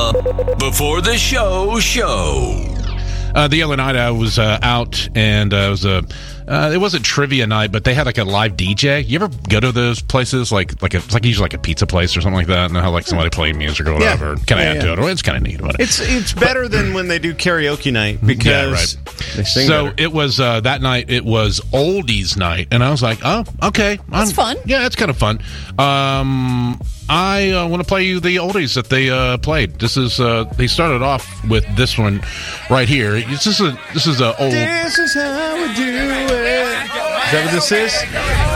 Before the show. The other night I was out, and it wasn't trivia night, but they had like a live DJ. You ever go to those places, it's usually like a pizza place or something like that, and they'll have like somebody playing music or whatever. Yeah. Kind of add to it. It's kind of neat. It's better than when they do karaoke night because they sing better. It was that night. It was oldies night, and I was like, oh, okay, that's fun. Yeah, it's kind of fun. I want to play you the oldies that they played. This is they started off with this one right here. This is a old. This is how we do it. Is that what this is?